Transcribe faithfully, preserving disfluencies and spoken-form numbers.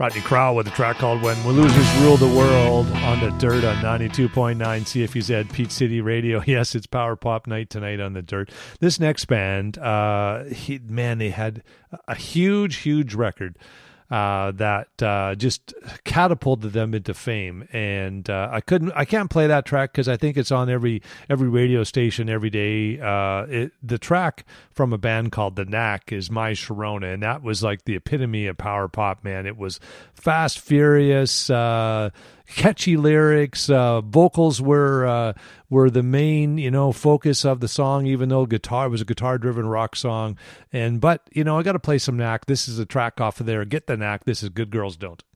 Rodney Crowell with a track called When Losers Rule the World on the Dirt on ninety-two point nine C F U Z Peach City Radio. Yes, it's Power Pop night tonight on the Dirt. This next band, uh, he, man, they had a huge, huge record uh, that uh, just catapulted them into fame. And uh, I couldn't, I can't play that track because I think it's on every every radio station every day. Uh, it, the track from a band called The Knack is My Sharona, and that was like the epitome of power pop, man. It was fast, furious, uh, catchy lyrics. Uh, vocals were uh, were the main, you know, focus of the song, even though guitar it was a guitar-driven rock song. And but you know, I got to play some Knack. This is a track off of there. Get the Knack. This is Good Girls Don't.